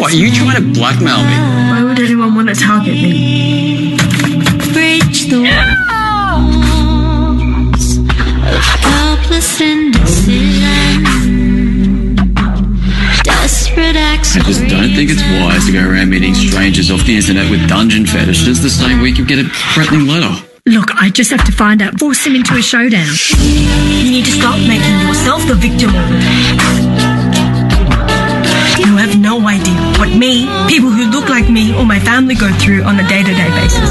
What, you trying to blackmail me? Why would anyone want to target me? Bridge the walls of helpless indecision. Desperate acts. I just don't think it's wise to go around meeting strangers off the internet with dungeon fetishes the same week you get a threatening letter. Look, I just have to find out. Force him into a showdown. You need to stop making yourself the victim of it. You have no idea what me, people who look like me, or my family go through on a day-to-day basis.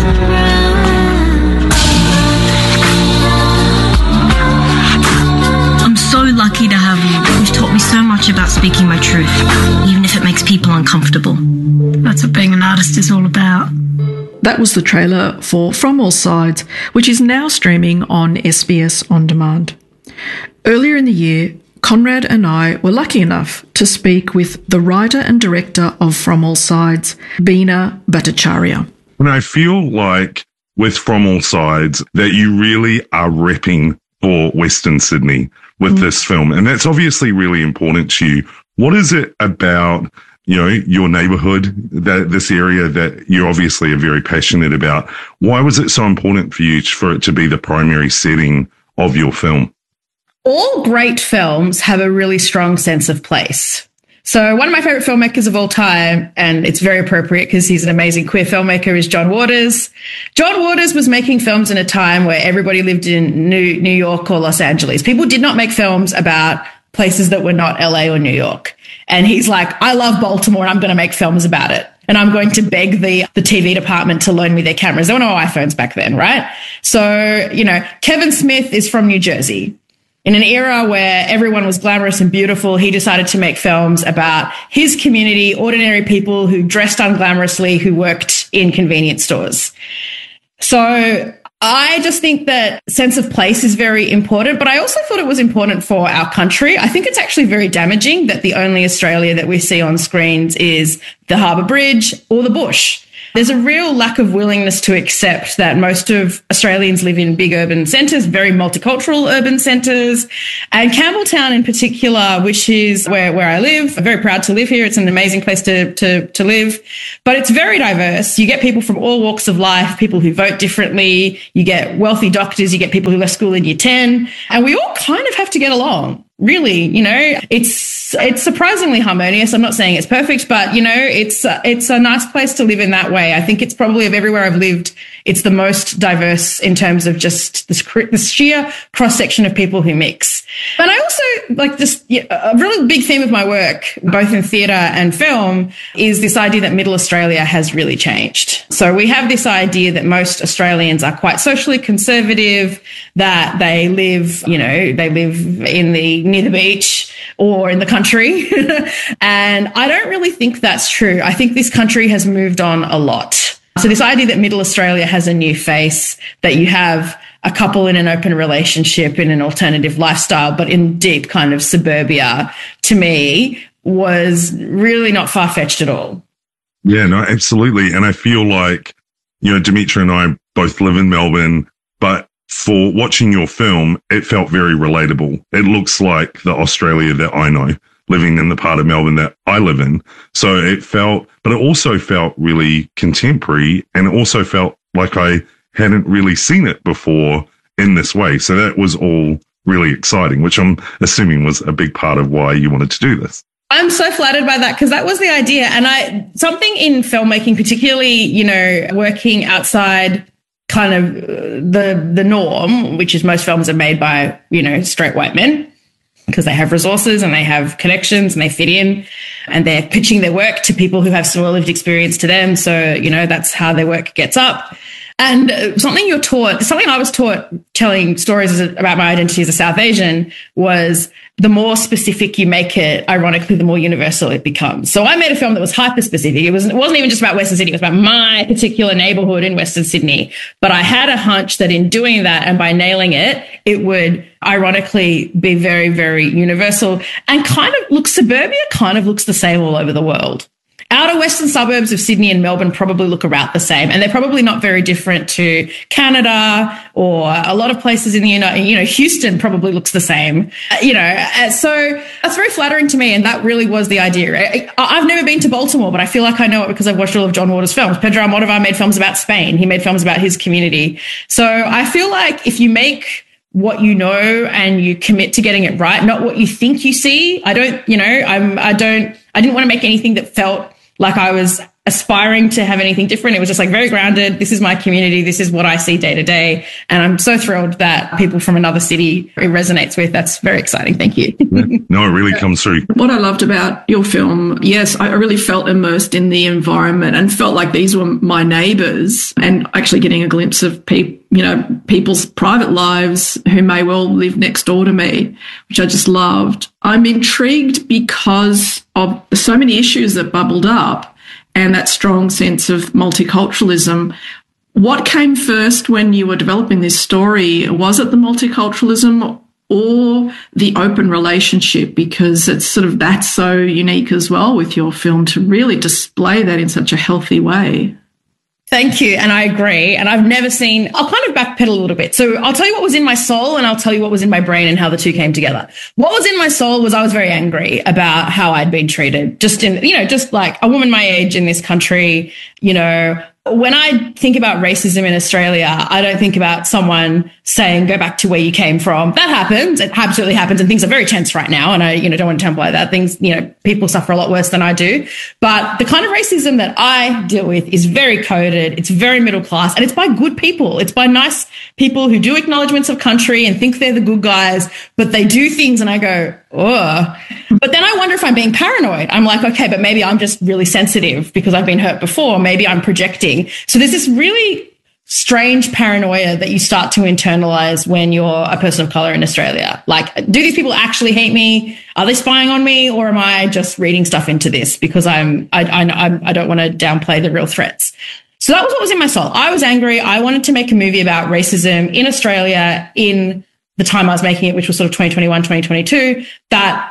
I'm so lucky to have you. You've taught me so much about speaking my truth, even if it makes people uncomfortable. That's what being an artist is all about. That was the trailer for From All Sides, which is now streaming on SBS On Demand. Earlier in the year, Conrad and I were lucky enough to speak with the writer and director of From All Sides, Beena Bhattacharya. And I feel like with From All Sides that you really are repping for Western Sydney with this film. And that's obviously really important to you. What is it about, you know, your neighborhood, this area that you obviously are very passionate about? Why was it so important for you for it to be the primary setting of your film? All great films have a really strong sense of place. So one of my favorite filmmakers of all time, and it's very appropriate because he's an amazing queer filmmaker, is John Waters. John Waters was making films in a time where everybody lived in New York or Los Angeles. People did not make films about places that were not LA or New York. And he's like, I love Baltimore and I'm going to make films about it. And I'm going to beg the TV department to loan me their cameras. There were no iPhones back then, right? So, you know, Kevin Smith is from New Jersey. In an era where everyone was glamorous and beautiful, he decided to make films about his community, ordinary people who dressed unglamorously, who worked in convenience stores. So I just think that sense of place is very important, but I also thought it was important for our country. I think it's actually very damaging that the only Australia that we see on screens is the Harbour Bridge or the bush. There's a real lack of willingness to accept that most of Australians live in big urban centres, very multicultural urban centres. And Campbelltown in particular, which is where I live, I'm very proud to live here. It's an amazing place to live. But it's very diverse. You get people from all walks of life, people who vote differently. You get wealthy doctors. You get people who left school in year 10. And we all kind of have to get along. Really, you know, it's surprisingly harmonious. I'm not saying it's perfect, but, you know, it's a nice place to live in that way. I think it's probably of everywhere I've lived, it's the most diverse in terms of just the sheer cross-section of people who mix. And I also like this, a really big theme of my work, both in theatre and film, is this idea that Middle Australia has really changed. So we have this idea that most Australians are quite socially conservative, that they live near the beach or in the country. And I don't really think that's true. I think this country has moved on a lot. So this idea that Middle Australia has a new face, that you have a couple in an open relationship in an alternative lifestyle, but in deep kind of suburbia, to me, was really not far-fetched at all. Yeah, no, absolutely. And I feel like, you know, Dimitra and I both live in Melbourne, but for watching your film, it felt very relatable. It looks like the Australia that I know, living in the part of Melbourne that I live in. So it also felt really contemporary, and it also felt like I hadn't really seen it before in this way. So that was all really exciting, which I'm assuming was a big part of why you wanted to do this. I'm so flattered by that, because that was the idea. And something in filmmaking, particularly, you know, working outside kind of the norm, which is most films are made by, you know, straight white men, because they have resources and they have connections and they fit in and they're pitching their work to people who have similar lived experience to them. So, you know, that's how their work gets up. And something I was taught telling stories about my identity as a South Asian was the more specific you make it, ironically, the more universal it becomes. So I made a film that was hyper specific. It wasn't even just about Western Sydney. It was about my particular neighborhood in Western Sydney. But I had a hunch that in doing that and by nailing it, it would ironically be very, very universal and suburbia kind of looks the same all over the world. outer western suburbs of Sydney and Melbourne probably look about the same, and they're probably not very different to Canada or a lot of places in the Houston probably looks the same, so that's very flattering to me. And that really was the idea. I've never been to Baltimore, but I feel like I know it because I've watched all of John Waters' films. Pedro Almodovar made films about Spain. He made films about his community. So I feel like if you make what you know and you commit to getting it right, not what you think you see. I didn't want to make anything that felt like I was aspiring to have anything different. It was just like very grounded. This is my community. This is what I see day to day. And I'm so thrilled that people from another city it resonates with. That's very exciting. Thank you. No, it really comes through. What I loved about your film, yes, I really felt immersed in the environment and felt like these were my neighbours, and actually getting a glimpse of people's private lives who may well live next door to me, which I just loved. I'm intrigued because of so many issues that bubbled up and that strong sense of multiculturalism. What came first when you were developing this story? Was it the multiculturalism or the open relationship? Because it's that's so unique as well with your film to really display that in such a healthy way. Thank you. And I agree. And I'll kind of backpedal a little bit. So I'll tell you what was in my soul and I'll tell you what was in my brain and how the two came together. What was in my soul was I was very angry about how I'd been treated, just like a woman my age in this country. When I think about racism in Australia, I don't think about someone saying, go back to where you came from. That happens. It absolutely happens. And things are very tense right now. And I, don't want to template that. Things, people suffer a lot worse than I do. But the kind of racism that I deal with is very coded. It's very middle class and it's by good people. It's by nice people who do acknowledgements of country and think they're the good guys, but they do things and I go, oh. But then I wonder if I'm being paranoid. I'm like, okay, but maybe I'm just really sensitive because I've been hurt before. Maybe I'm projecting. So there's this really strange paranoia that you start to internalize when you're a person of color in Australia. Like, do these people actually hate me? Are they spying on me? Or am I just reading stuff into this because I don't want to downplay the real threats? So that was what was in my soul. I was angry. I wanted to make a movie about racism in Australia in the time I was making it, which was sort of 2021, 2022, that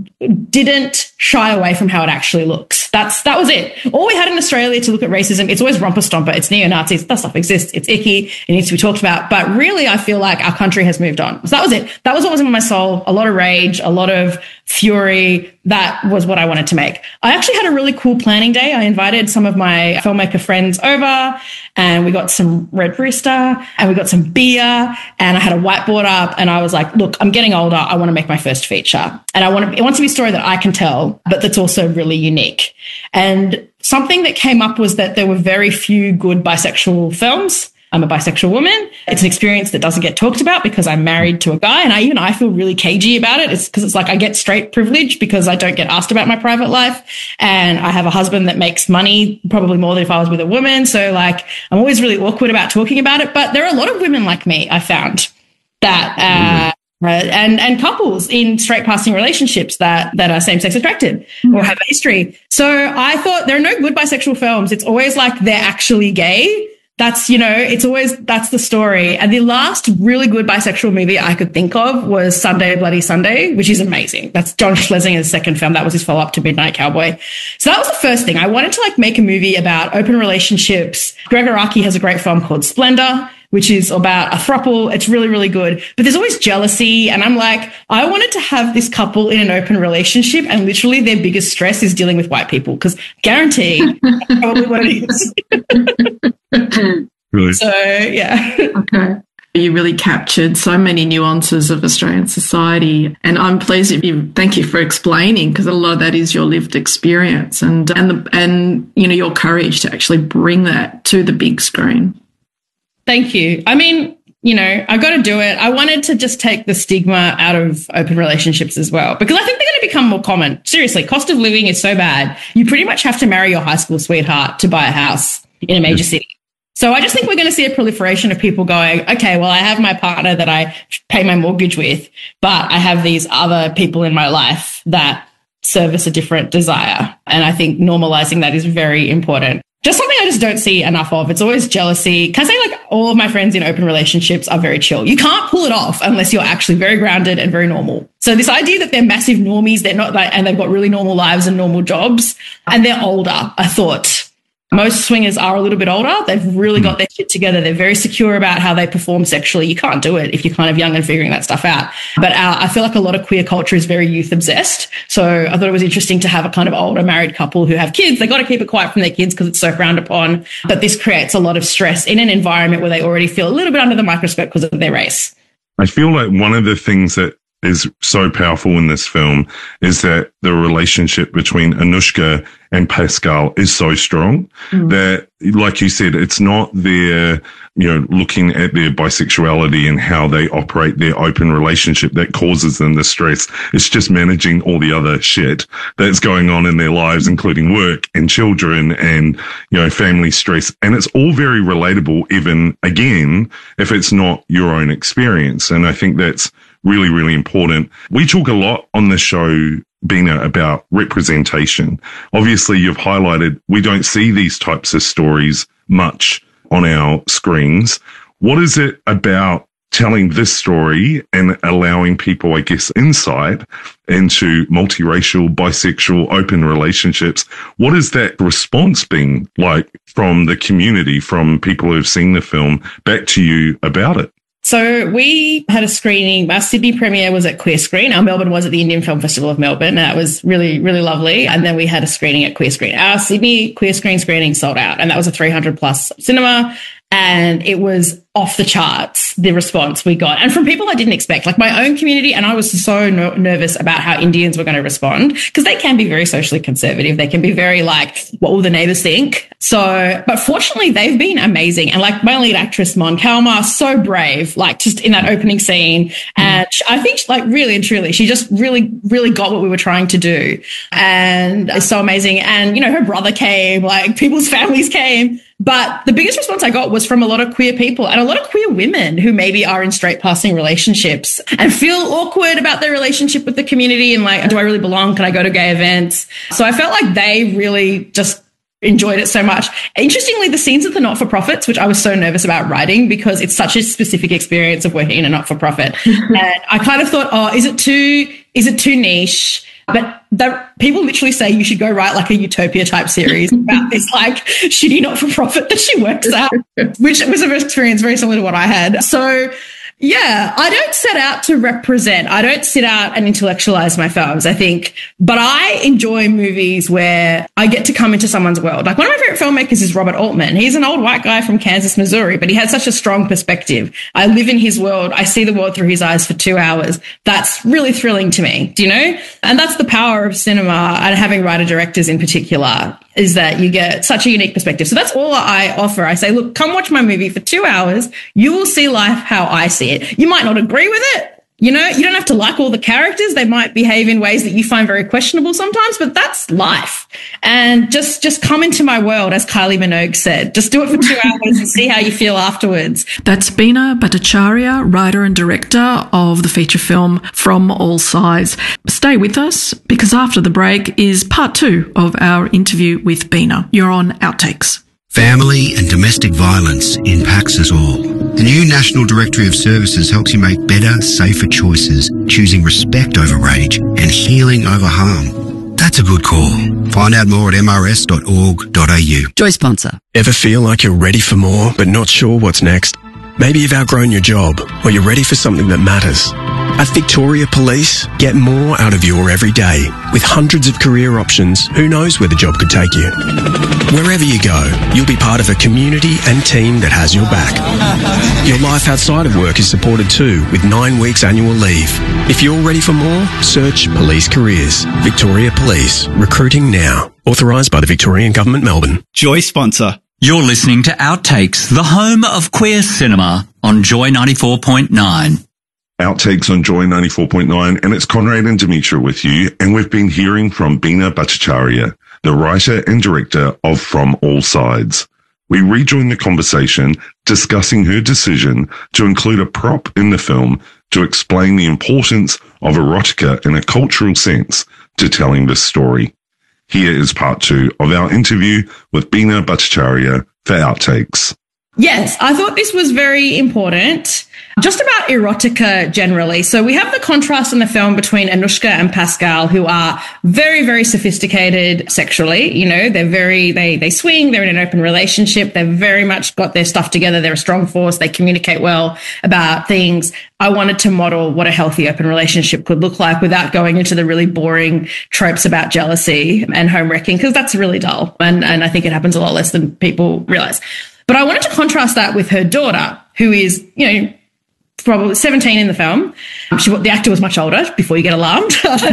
didn't shy away from how it actually looks. That was it. All we had in Australia to look at racism, it's always romper stomper, it's neo-Nazis, that stuff exists, it's icky, it needs to be talked about. But really, I feel like our country has moved on. So that was it. That was what was in my soul. A lot of rage, a lot of fury. That was what I wanted to make. I actually had a really cool planning day. I invited some of my filmmaker friends over and we got some Red Barista and we got some beer and I had a whiteboard up and I was like, look, I'm getting older. I want to make my first feature and it wants to be a story that I can tell, but that's also really unique. And something that came up was that there were very few good bisexual films. I'm a bisexual woman. It's an experience that doesn't get talked about because I'm married to a guy and I feel really cagey about it. It's because it's like I get straight privilege because I don't get asked about my private life and I have a husband that makes money probably more than if I was with a woman. So like I'm always really awkward about talking about it, but there are a lot of women like me, I found that, and couples in straight passing relationships that are same-sex attracted or have a history. So I thought there are no good bisexual films. It's always like they're actually gay. That's, it's always, that's the story. And the last really good bisexual movie I could think of was Sunday Bloody Sunday, which is amazing. That's John Schlesinger's second film. That was his follow-up to Midnight Cowboy. So that was the first thing. I wanted to make a movie about open relationships. Greg Araki has a great film called Splendor, which is about a throuple. It's really, really good. But there's always jealousy. And I'm like, I wanted to have this couple in an open relationship and literally their biggest stress is dealing with white people because guaranteed that's probably what it is. Really? So, yeah. Okay. You really captured so many nuances of Australian society, and I'm pleased thank you for explaining because a lot of that is your lived experience and your courage to actually bring that to the big screen. Thank you. I mean, I've got to do it. I wanted to just take the stigma out of open relationships as well, because I think they're going to become more common. Seriously, cost of living is so bad. You pretty much have to marry your high school sweetheart to buy a house in a major city. So I just think we're going to see a proliferation of people going, okay, well, I have my partner that I pay my mortgage with, but I have these other people in my life that service a different desire. And I think normalizing that is very important. just something I just don't see enough of. It's always jealousy. Can I say, like, all of my friends in open relationships are very chill. You can't pull it off unless you're actually very grounded and very normal. So this idea that they're massive normies, they're not like, and they've got really normal lives and normal jobs, and they're older, I thought. Most swingers are a little bit older. They've really got their shit together. They're very secure about how they perform sexually. You can't do it if you're kind of young and figuring that stuff out. But I feel like a lot of queer culture is very youth obsessed. So I thought it was interesting to have a kind of older married couple who have kids. They got to keep it quiet from their kids because it's so frowned upon. But this creates a lot of stress in an environment where they already feel a little bit under the microscope because of their race. I feel like one of the things that is so powerful in this film is that the relationship between Anushka and Pascal is so strong that, like you said, it's not their, looking at their bisexuality and how they operate their open relationship that causes them the stress. It's just managing all the other shit that's going on in their lives, including work and children and, family stress. And it's all very relatable, even again, if it's not your own experience. And I think that's really, really important. We talk a lot on the show, Bina, about representation. Obviously, you've highlighted we don't see these types of stories much on our screens. What is it about telling this story and allowing people, I guess, insight into multiracial, bisexual, open relationships? What has that response been like from the community, from people who've seen the film, back to you about it? So we had a screening. Our Sydney premiere was at Queer Screen. Our Melbourne was at the Indian Film Festival of Melbourne. And that was really, really lovely. And then we had a screening at Queer Screen. Our Sydney Queer Screen screening sold out. And that was a 300 plus cinema. And it was off the charts, the response we got. And from people I didn't expect, like my own community. And I was so nervous about how Indians were going to respond because they can be very socially conservative. They can be very like, what will the neighbors think? So, but fortunately, they've been amazing. And like my lead actress, Mon Kalmar, so brave, like just in that opening scene. And I think like really and truly, she just really, really got what we were trying to do. And it's so amazing. And, her brother came, like people's families came. But the biggest response I got was from a lot of queer people and a lot of queer women who maybe are in straight passing relationships and feel awkward about their relationship with the community and like, do I really belong? Can I go to gay events? So I felt like they really just enjoyed it so much. Interestingly, the scenes at the not-for-profits, which I was so nervous about writing because it's such a specific experience of working in a not-for-profit. And I kind of thought, is it too niche? But people literally say you should go write like a Utopia type series about this like shitty not-for-profit that she works at, which was an experience very similar to what I had. So yeah, I don't set out to represent. I don't sit out and intellectualize my films, I think. But I enjoy movies where I get to come into someone's world. Like one of my favorite filmmakers is Robert Altman. He's an old white guy from Kansas, Missouri, but he has such a strong perspective. I live in his world. I see the world through his eyes for 2 hours. That's really thrilling to me, do you know? And that's the power of cinema and having writer-directors in particular, is that you get such a unique perspective. So that's all I offer. I say, look, come watch my movie for 2 hours. You will see life how I see it. You might not agree with it. You don't have to like all the characters. They might behave in ways that you find very questionable sometimes, but that's life. And just come into my world, as Kylie Minogue said. Just do it for 2 hours and see how you feel afterwards. That's Bina Bhattacharya, writer and director of the feature film From All Sides. Stay with us because after the break is part 2 of our interview with Bina. You're on Outtakes. Family and domestic violence impacts us all. The new National Directory of Services helps you make better, safer choices, choosing respect over rage and healing over harm. That's a good call. Find out more at mrs.org.au. Joy sponsor. Ever feel like you're ready for more but not sure what's next? Maybe you've outgrown your job or you're ready for something that matters. At Victoria Police, get more out of your everyday. With hundreds of career options, who knows where the job could take you? Wherever you go, you'll be part of a community and team that has your back. Your life outside of work is supported too, with 9 weeks annual leave. If you're ready for more, search Police Careers. Victoria Police. Recruiting now. Authorised by the Victorian Government, Melbourne. Joy sponsor. You're listening to Outtakes, the home of queer cinema on Joy 94.9. Outtakes on Joy 94.9, and it's Conrad and Dimitra with you, and we've been hearing from Bina Bhattacharya, the writer and director of From All Sides. We rejoin the conversation discussing her decision to include a prop in the film to explain the importance of erotica in a cultural sense to telling this story. here is part 2 of our interview with Bina Bhattacharya for Outtakes. Yes, I thought this was very important. Just about erotica generally. So we have the contrast in the film between Anushka and Pascal, who are very, very sophisticated sexually. You know, they swing, they're in an open relationship. They've very much got their stuff together. They're a strong force. They communicate well about things. I wanted to model what a healthy open relationship could look like without going into the really boring tropes about jealousy and home wrecking, because that's really dull. And I think it happens a lot less than people realize. But I wanted to contrast that with her daughter, who is, you know, probably 17 in the film. The actor was much older, before you get alarmed.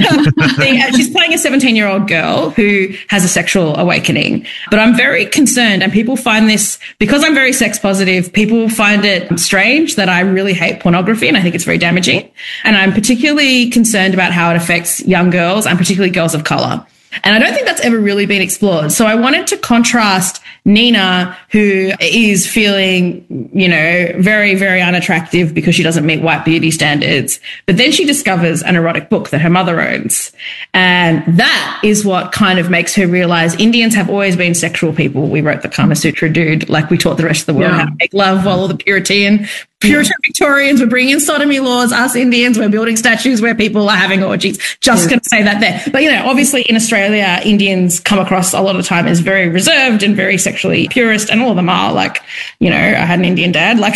She's playing a 17-year-old girl who has a sexual awakening. But I'm very concerned, and people find this, because I'm very sex positive, people find it strange that I really hate pornography, and I think it's very damaging. And I'm particularly concerned about how it affects young girls, and particularly girls of color. And I don't think that's ever really been explored. So I wanted to contrast Nina, who is feeling, you know, very, very unattractive because she doesn't meet white beauty standards. But then she discovers an erotic book that her mother owns. And that is what kind of makes her realize Indians have always been sexual people. We wrote the Kama Sutra, dude, like we taught the rest of the world how to make love, while all the Puritan Victorians were bringing sodomy laws. Us Indians were building statues where people are having orgies. Just going to say that there. But, you know, obviously in Australia, Indians come across a lot of the time as very reserved and very sexually purist, and all of them are. Like, you know, I had an Indian dad. Like,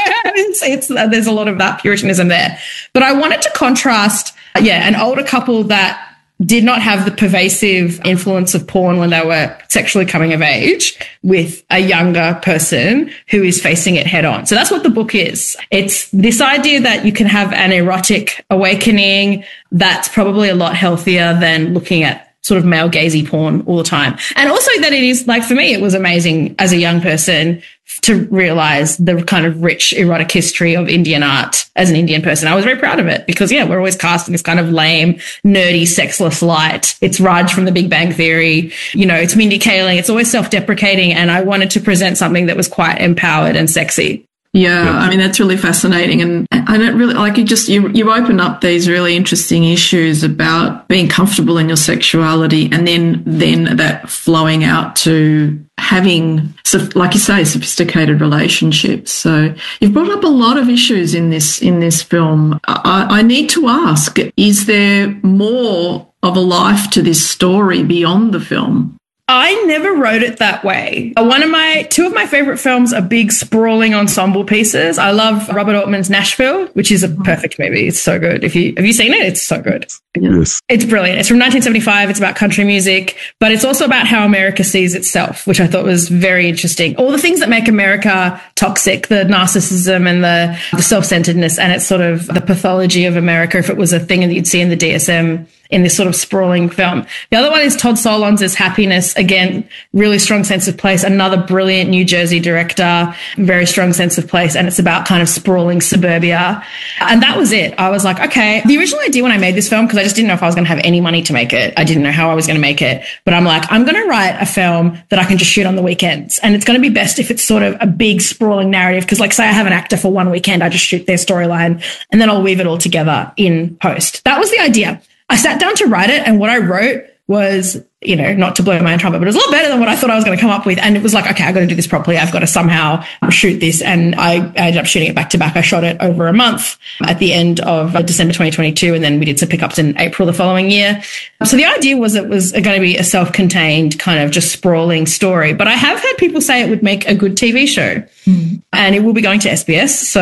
there's a lot of that Puritanism there. But I wanted to contrast, an older couple that did not have the pervasive influence of porn when they were sexually coming of age, with a younger person who is facing it head on. So that's what the book is. It's this idea that you can have an erotic awakening that's probably a lot healthier than looking at sort of male gazy porn all the time. And also that it is, like, for me, it was amazing as a young person to realize the kind of rich erotic history of Indian art as an Indian person. I was very proud of it because, we're always cast in this kind of lame, nerdy, sexless light. It's Raj from The Big Bang Theory. You know, it's Mindy Kaling. It's always self-deprecating. And I wanted to present something that was quite empowered and sexy. Yeah, I mean, that's really fascinating. And I don't really like you open up these really interesting issues about being comfortable in your sexuality, and then that flowing out to having, like you say, sophisticated relationships. So you've brought up a lot of issues in this film. I need to ask, is there more of a life to this story beyond the film? I never wrote it that way. Two of my favorite films are big, sprawling ensemble pieces. I love Robert Altman's Nashville, which is a perfect movie. It's so good. Have you seen it? It's so good. Yes. It's brilliant. It's from 1975. It's about country music, but it's also about how America sees itself, which I thought was very interesting. All the things that make America toxic, the narcissism and the self-centeredness, and it's sort of the pathology of America, if it was a thing that you'd see in the DSM, in this sort of sprawling film. The other one is Todd Solondz' Happiness. Again, really strong sense of place. Another brilliant New Jersey director, very strong sense of place. And it's about kind of sprawling suburbia. And that was it. I was like, okay, the original idea when I made this film, because I just didn't know if I was going to have any money to make it. I didn't know how I was going to make it. But I'm like, I'm going to write a film that I can just shoot on the weekends. And it's going to be best if it's sort of a big sprawling narrative. Because like, say I have an actor for one weekend, I just shoot their storyline and then I'll weave it all together in post. That was the idea. I sat down to write it, and what I wrote was, not to blow my own trumpet, but it was a lot better than what I thought I was going to come up with. And it was like, okay, I've got to do this properly. I've got to somehow shoot this. And I ended up shooting it back to back. I shot it over a month at the end of December 2022. And then we did some pickups in April the following year. So the idea was it was going to be a self-contained kind of just sprawling story. But I have heard people say it would make a good TV show. And it will be going to SBS. So,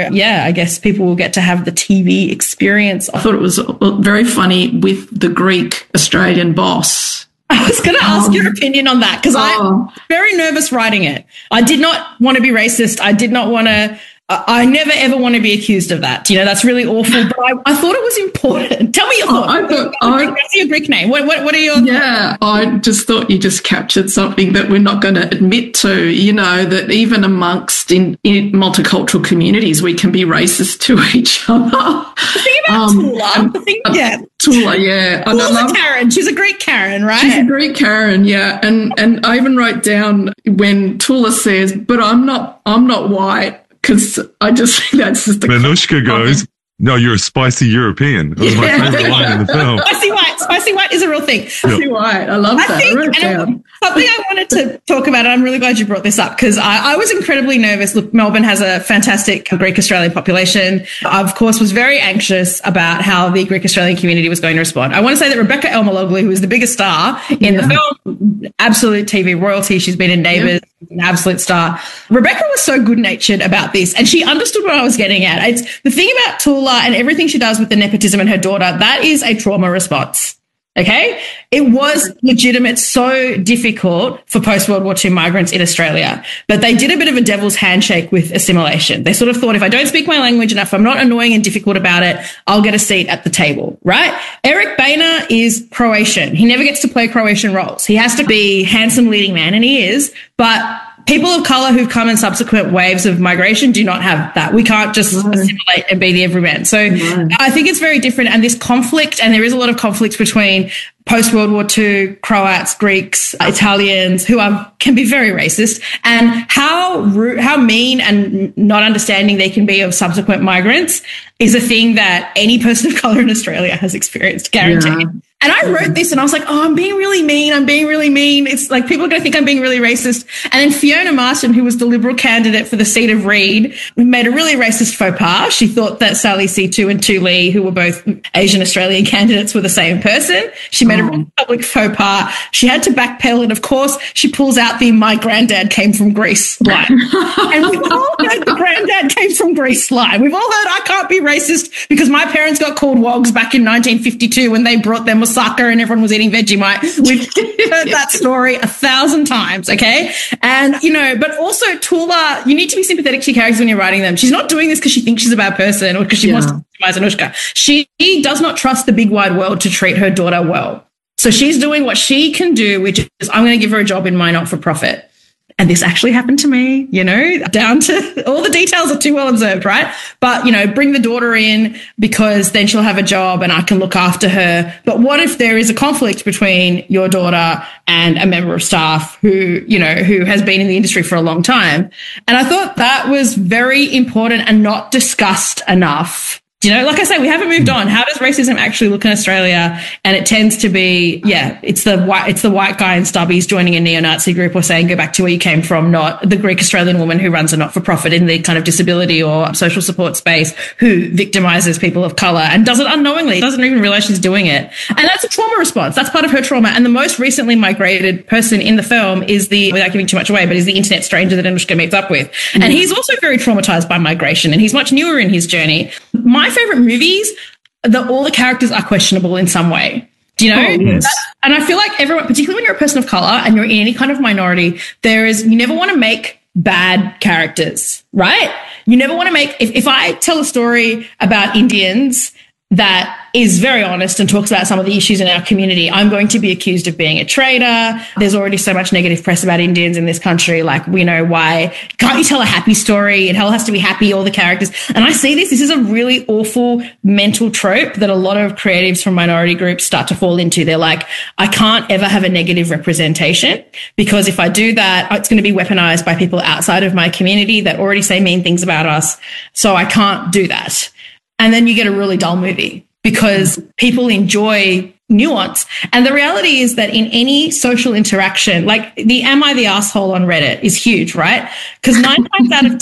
I guess people will get to have the TV experience. I thought it was very funny with the Greek Australian boss. I was going to ask your opinion on that because I'm very nervous writing it. I did not want to be racist. I did not want to. I never, ever want to be accused of that. That's really awful. But I thought it was important. Tell me your thoughts. What's your Greek name? What are your thoughts? Yeah, I just thought you just captured something that we're not going to admit to, that even amongst in multicultural communities, we can be racist to each other. The thing about Tula. Tula, yeah. Tula's a Karen. She's a Greek Karen, right? She's a Greek Karen, yeah. And I even wrote down when Tula says, but I'm not white. Because I just think that's just the... Anushka goes, No, you're a spicy European. That was my favorite line in the film. Spicy white is a real thing. Spicy white. I love that. I wrote it down. Something I wanted to talk about, and I'm really glad you brought this up, because I was incredibly nervous. Look, Melbourne has a fantastic Greek Australian population. I, of course, was very anxious about how the Greek Australian community was going to respond. I want to say that Rebecca Elmaloglu, who is the biggest star in the film, absolute TV royalty. She's been in Neighbours, an absolute star. Rebecca was so good-natured about this, and she understood what I was getting at. It's the thing about Tula and everything she does with the nepotism and her daughter, that is a trauma response. Okay. It was legitimate, so difficult for post-World War II migrants in Australia, but they did a bit of a devil's handshake with assimilation. They sort of thought, if I don't speak my language enough, I'm not annoying and difficult about it, I'll get a seat at the table, right? Eric Boehner is Croatian. He never gets to play Croatian roles. He has to be handsome leading man, and he is, but people of colour who've come in subsequent waves of migration do not have that. We can't just assimilate and be the everyman. So I think it's very different. And this conflict, and there is a lot of conflicts between post-World War II Croats, Greeks, Italians, who can be very racist, and how mean and not understanding they can be of subsequent migrants is a thing that any person of colour in Australia has experienced, guaranteed. Yeah. And I wrote this and I was like, I'm being really mean. It's like people are going to think I'm being really racist. And then Fiona Martin, who was the Liberal candidate for the seat of Reid, made a really racist faux pas. She thought that Sally C2 and Tu Lee, who were both Asian Australian candidates, were the same person. She made a really public faux pas. She had to backpedal, and of course she pulls out the "my granddad came from Greece" line. And we've all heard the "granddad came from Greece" line. We've all heard I can't be racist because my parents got called wogs back in 1952 when they brought their moussaka and everyone was eating Vegemite. We've heard that story 1,000 times, okay? And, but also Tula, you need to be sympathetic to your characters when you're writing them. She's not doing this because she thinks she's a bad person or because she wants to optimize Anushka. She does not trust the big wide world to treat her daughter well. So she's doing what she can do, which is, I'm going to give her a job in my not-for-profit. And this actually happened to me, down to all the details are too well observed, right? But, bring the daughter in because then she'll have a job and I can look after her. But what if there is a conflict between your daughter and a member of staff who has been in the industry for a long time? And I thought that was very important and not discussed enough. Like I say, we haven't moved on. How does racism actually look in Australia? And it tends to be, it's the white guy in stubbies joining a neo-Nazi group or saying, go back to where you came from, not the Greek Australian woman who runs a not-for-profit in the kind of disability or social support space who victimizes people of color and does it unknowingly, doesn't even realize she's doing it. And that's a trauma response. That's part of her trauma. And the most recently migrated person in the film is without giving too much away, but is the internet stranger that Anushka meets up with. And he's also very traumatized by migration, and he's much newer in his journey. My favorite movies, all the characters are questionable in some way. Do you know? Yes. And I feel like everyone, particularly when you're a person of color and you're in any kind of minority, you never want to make bad characters, right? You never want to make, if I tell a story about Indians that is very honest and talks about some of the issues in our community, I'm going to be accused of being a traitor. There's already so much negative press about Indians in this country. Like, we know why. Can't you tell a happy story? It all has to be happy, all the characters. And I see this is a really awful mental trope that a lot of creatives from minority groups start to fall into. They're like, I can't ever have a negative representation because if I do that, it's going to be weaponized by people outside of my community that already say mean things about us. So I can't do that. And then you get a really dull movie because people enjoy nuance. And the reality is that in any social interaction, like the "Am I the asshole" on Reddit is huge, right? Because 9 times out of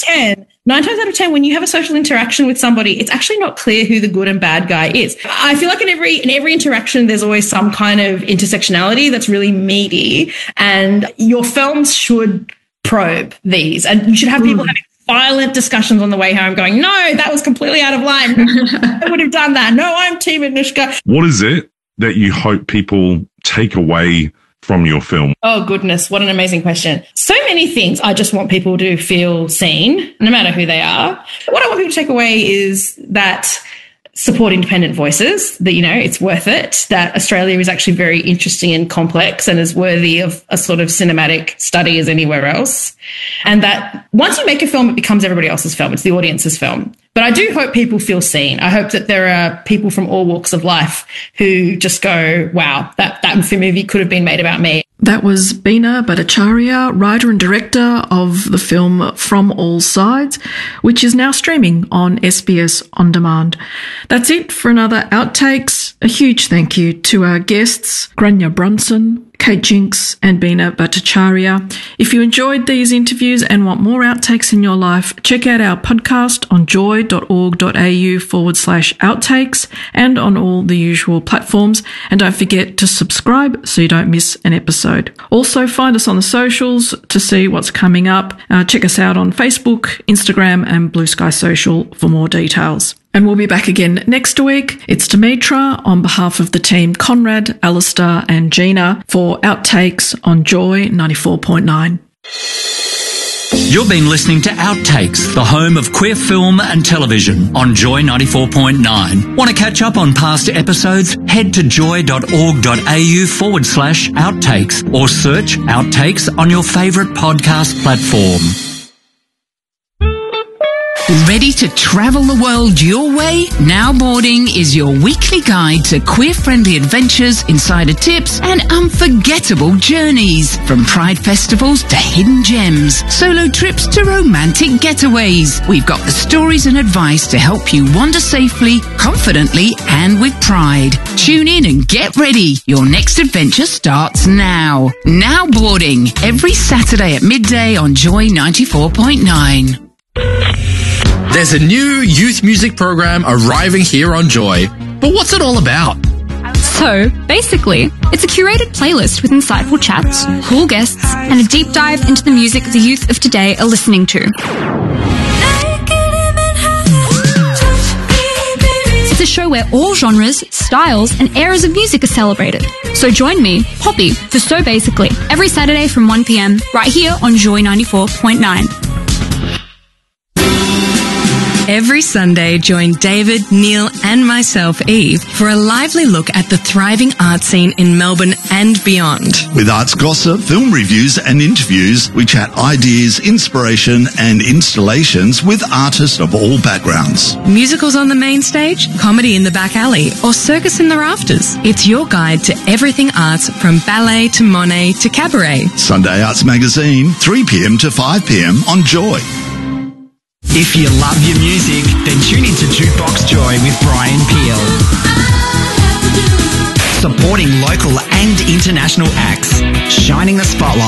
10, when you have a social interaction with somebody, it's actually not clear who the good and bad guy is. I feel like in every interaction, there's always some kind of intersectionality that's really meaty, and your films should probe these, and you should have people having violent discussions on the way home going, no, that was completely out of line. I would have done that. No, I'm Team Anushka. What is it that you hope people take away from your film? Oh, goodness. What an amazing question. So many things. I just want people to feel seen, no matter who they are. What I want people to take away is that support independent voices, that, it's worth it, that Australia is actually very interesting and complex and as worthy of a sort of cinematic study as anywhere else. And that once you make a film, it becomes everybody else's film. It's the audience's film. But I do hope people feel seen. I hope that there are people from all walks of life who just go, wow, that movie could have been made about me. That was Beena Bhattacharya, writer and director of the film From All Sides, which is now streaming on SBS On Demand. That's it for another Outtakes. A huge thank you to our guests, Grania Brunson, Kate Jinks and Beena Bhattacharya. If you enjoyed these interviews and want more outtakes in your life, check out our podcast on joy.org.au/outtakes and on all the usual platforms. And don't forget to subscribe so you don't miss an episode. Also, find us on the socials to see what's coming up. Check us out on Facebook, Instagram and Blue Sky Social for more details. And we'll be back again next week. It's Dimitra on behalf of the team Conrad, Alistair and Gina for Outtakes on Joy 94.9. You've been listening to Outtakes, the home of queer film and television on Joy 94.9. Want to catch up on past episodes? Head to joy.org.au/outtakes or search Outtakes on your favourite podcast platform. Ready to travel the world your way? Now Boarding is your weekly guide to queer-friendly adventures, insider tips, and unforgettable journeys. From pride festivals to hidden gems, solo trips to romantic getaways. We've got the stories and advice to help you wander safely, confidently, and with pride. Tune in and get ready. Your next adventure starts now. Now Boarding, every Saturday at midday on Joy 94.9. There's a new youth music program arriving here on Joy. But what's it all about? So, basically, it's a curated playlist with insightful chats, cool guests, and a deep dive into the music the youth of today are listening to. It's a show where all genres, styles, and eras of music are celebrated. So join me, Poppy, for So Basically, every Saturday from 1 p.m, right here on Joy 94.9. Every Sunday, join David, Neil and myself, Eve, for a lively look at the thriving art scene in Melbourne and beyond. With arts gossip, film reviews and interviews, we chat ideas, inspiration and installations with artists of all backgrounds. Musicals on the main stage, comedy in the back alley or circus in the rafters. It's your guide to everything arts from ballet to Monet to cabaret. Sunday Arts Magazine, 3 p.m. to 5 p.m. on Joy. If you love your music, then tune into Jukebox Joy with Brian Peel. Supporting local and international acts, shining the spotlight